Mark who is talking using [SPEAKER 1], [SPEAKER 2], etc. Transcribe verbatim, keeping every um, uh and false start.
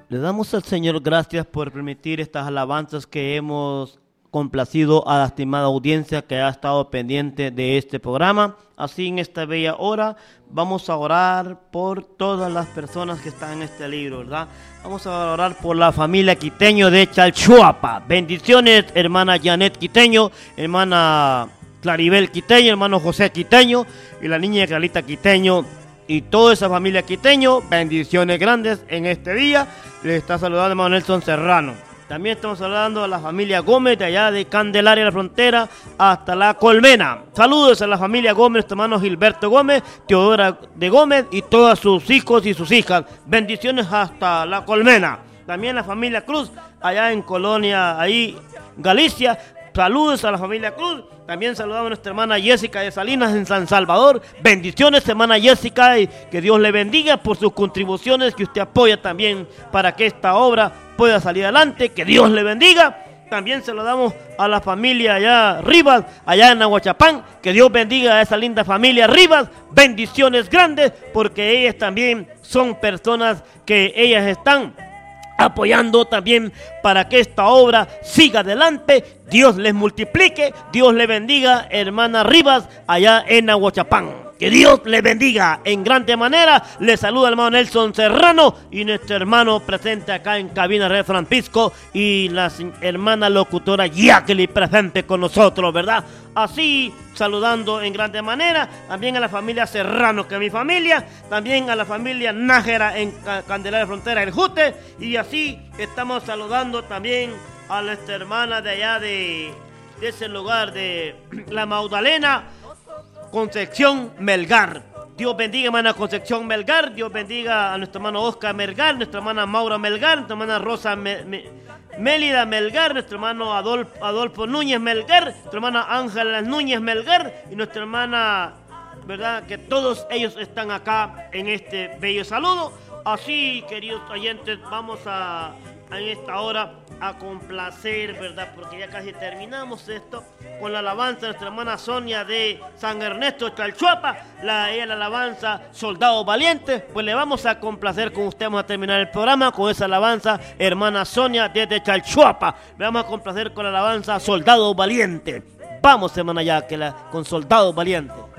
[SPEAKER 1] Le damos al Señor gracias por permitir estas alabanzas que hemos complacido a la estimada audiencia que ha estado pendiente de este programa. Así en esta bella hora vamos a orar por todas las personas que están en este libro, ¿verdad? Vamos a orar por la familia Quiteño de Chalchuapa. Bendiciones, hermana Janet Quiteño, hermana Claribel Quiteño, hermano José Quiteño y la niña Carlita Quiteño. Y toda esa familia Quiteño, bendiciones grandes en este día. Les está saludando hermano Nelson Serrano. También estamos saludando a la familia Gómez de allá de Candelaria, la frontera, hasta La Colmena. Saludos a la familia Gómez, nuestro hermano Gilberto Gómez, Teodora de Gómez y todos sus hijos y sus hijas. Bendiciones hasta La Colmena. También la familia Cruz, allá en Colonia, ahí, Galicia. Saludos a la familia Cruz. También saludamos a nuestra hermana Jessica de Salinas en San Salvador. Bendiciones, hermana Jessica, y que Dios le bendiga por sus contribuciones que usted apoya también para que esta obra pueda salir adelante. Que Dios le bendiga. También saludamos a la familia allá Rivas, allá en Aguachapán. Que Dios bendiga a esa linda familia Rivas. Bendiciones grandes porque ellas también son personas que ellas están apoyando también para que esta obra siga adelante. Dios les multiplique, Dios le bendiga, hermana Rivas, allá en Aguachapán. Que Dios le bendiga en grande manera. Le saluda el hermano Nelson Serrano y nuestro hermano presente acá en cabina de Francisco y la hermana locutora Jacqueline presente con nosotros, ¿verdad? Así, saludando en grande manera también a la familia Serrano, que es mi familia, también a la familia Nájera en Candelaria Frontera, el Jute, y así estamos saludando también a nuestra hermana de allá de, de ese lugar de La Magdalena, Concepción Melgar. Dios bendiga, hermana Concepción Melgar. Dios bendiga a nuestro hermano Oscar Melgar, nuestra hermana Maura Melgar, nuestra hermana Rosa Me, Me, Mélida Melgar, nuestro hermano Adolfo, Adolfo Núñez Melgar, nuestra hermana Ángela Núñez Melgar y nuestra hermana, ¿verdad? Que todos ellos están acá en este bello saludo. Así, queridos oyentes, vamos a, a en esta hora a complacer, ¿verdad? Porque ya casi terminamos esto con la alabanza de nuestra hermana Sonia de San Ernesto Chalchuapa, la, ella la alabanza Soldado Valiente. Pues le vamos a complacer con usted. Vamos a terminar el programa con esa alabanza, hermana Sonia desde Chalchuapa. Le vamos a complacer con la alabanza Soldado Valiente. Vamos, hermana, ya que la con Soldado Valiente.